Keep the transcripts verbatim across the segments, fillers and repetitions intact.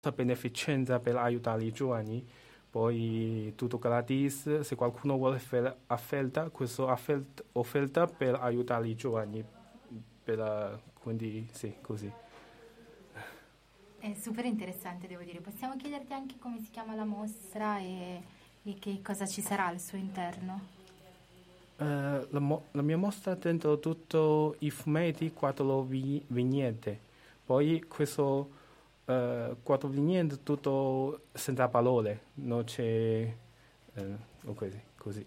beneficenza per aiutare i giovani, poi tutto gratis, se qualcuno vuole fare offerta, questa offerta, offerta per aiutare i giovani, per, quindi sì, così. È super interessante, devo dire. Possiamo chiederti anche come si chiama la mostra e, e che cosa ci sarà al suo interno? Uh, la, mo- la mia mostra dentro tutto i fumetti, quattro vi- vignette, poi questo uh, quattro vignette tutto senza parole, non c'è uh, così. così.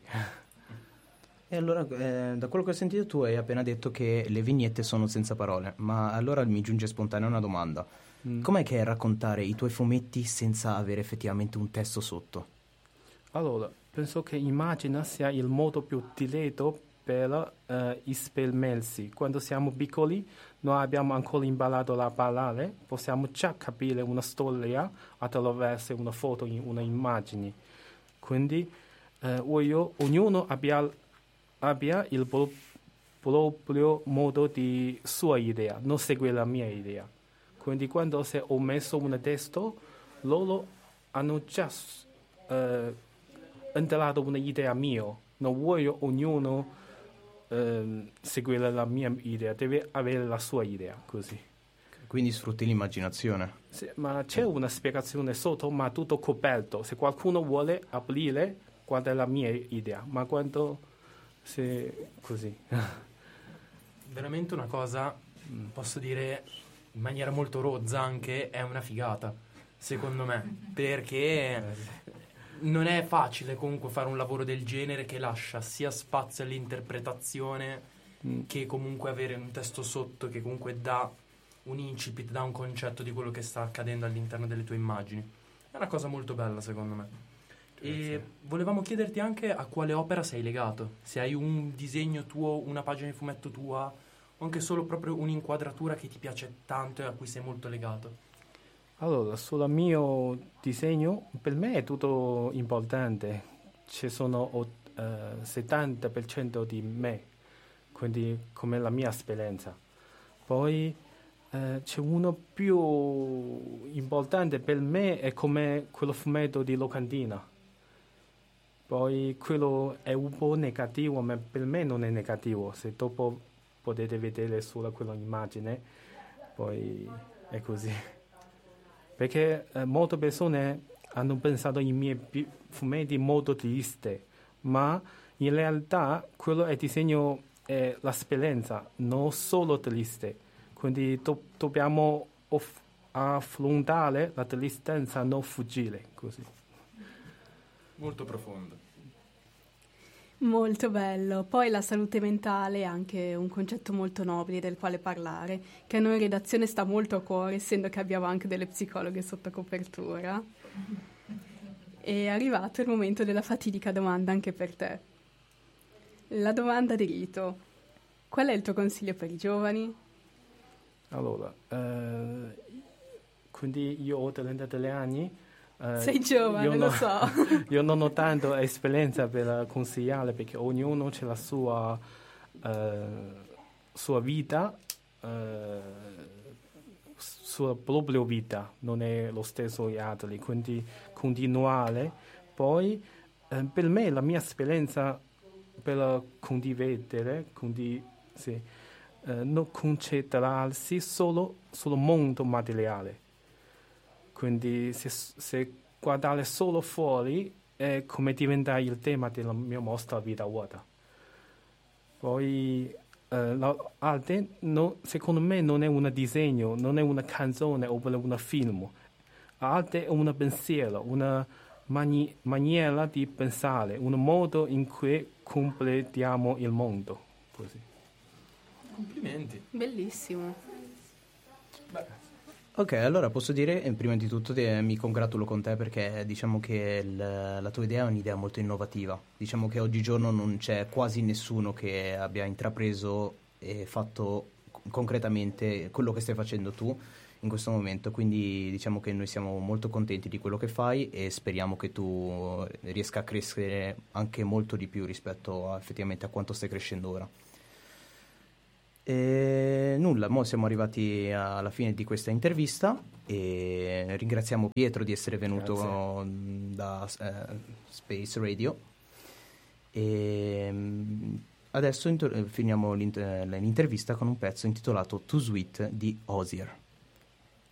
E allora, eh, da quello che ho sentito tu hai appena detto che le vignette sono senza parole, ma allora mi giunge spontanea una domanda. Mm. Com'è che è raccontare i tuoi fumetti senza avere effettivamente un testo sotto? Allora, penso che immagina sia il modo più diretto per uh, esprimersi. Quando siamo piccoli non abbiamo ancora imparato a parlare, possiamo già capire una storia attraverso una foto, una immagine. Quindi uh, voglio, ognuno abbia, abbia il pro- proprio modo di sua idea, non segue la mia idea. Quindi quando se ho messo un testo, loro hanno già uh, entrato un'idea mia, non voglio ognuno uh, seguire la mia idea, deve avere la sua idea, così. Quindi sfrutti l'immaginazione. Sì, ma c'è una spiegazione sotto, ma tutto coperto. Se qualcuno vuole aprire, qual è la mia idea, ma quando se così. Veramente una cosa, posso dire in maniera molto rozza anche, è una figata, secondo me, perché non è facile comunque fare un lavoro del genere che lascia sia spazio all'interpretazione mm. che comunque avere un testo sotto che comunque dà un incipit, dà un concetto di quello che sta accadendo all'interno delle tue immagini. È una cosa molto bella, secondo me. Grazie. E volevamo chiederti anche a quale opera sei legato, se hai un disegno tuo, una pagina di fumetto tua, o anche solo proprio un'inquadratura che ti piace tanto e a cui sei molto legato. Allora, sul mio disegno, per me è tutto importante. Ci sono uh, settanta per cento di me, quindi come la mia esperienza. Poi uh, c'è uno più importante per me, è come quello fumetto di Locandina. Poi quello è un po' negativo, ma per me non è negativo. Se dopo potete vedere solo quella immagine, poi è così. Perché eh, molte persone hanno pensato ai miei pi- fumetti molto tristi, ma in realtà quello è disegno è l'esperienza, non solo triste. Quindi do- dobbiamo off- affrontare la tristezza, non fuggire, così. Molto profondo. Molto bello. Poi la salute mentale è anche un concetto molto nobile del quale parlare, che a noi in redazione sta molto a cuore, essendo che abbiamo anche delle psicologhe sotto copertura. È arrivato il momento della fatidica domanda anche per te. La domanda di rito. Qual è il tuo consiglio per i giovani? Allora, eh, quindi io ho trentatré anni. Uh, Sei giovane, non, lo so. Io non ho tanto esperienza per consigliare, perché ognuno ha la sua, uh, sua vita, uh, sua propria vita, non è lo stesso gli altri, quindi continuare. Poi uh, per me la mia esperienza per condividere, condi, sì, uh, non concentrarsi solo sul mondo materiale. Quindi se, se guardare solo fuori è come diventa il tema della mia mostra Vita Vuota. Poi eh, l'arte no, secondo me non è un disegno, non è una canzone oppure un film. L'arte è un pensiero, una mani- maniera di pensare, un modo in cui completiamo il mondo. Così. Complimenti. Bellissimo. Beh. Ok, allora posso dire, eh, prima di tutto eh, mi congratulo con te perché diciamo che il, la tua idea è un'idea molto innovativa. Diciamo che oggigiorno non c'è quasi nessuno che abbia intrapreso e fatto concretamente quello che stai facendo tu in questo momento, quindi diciamo che noi siamo molto contenti di quello che fai e speriamo che tu riesca a crescere anche molto di più rispetto a, effettivamente a quanto stai crescendo ora. E nulla, mo siamo arrivati alla fine di questa intervista e ringraziamo Pietro di essere venuto Grazie. da eh, Space Radio e adesso inter- finiamo l'int- l'intervista con un pezzo intitolato Too Sweet di Hozier.